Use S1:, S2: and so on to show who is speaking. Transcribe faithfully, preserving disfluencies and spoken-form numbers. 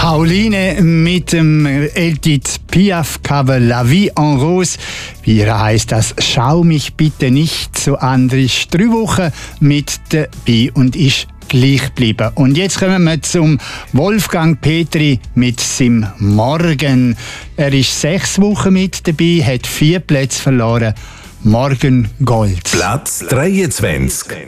S1: Pauline mit dem Edith Piaf Cover La Vie en Rose. Wie heisst das? Schau mich bitte nicht so an. Er ist drei Wochen mit dabei und ist gleich geblieben. Und jetzt kommen wir zum Wolfgang Petri mit seinem Morgen. Er ist sechs Wochen mit dabei, hat vier Plätze verloren. Morgen Gold.
S2: Platz dreiundzwanzig.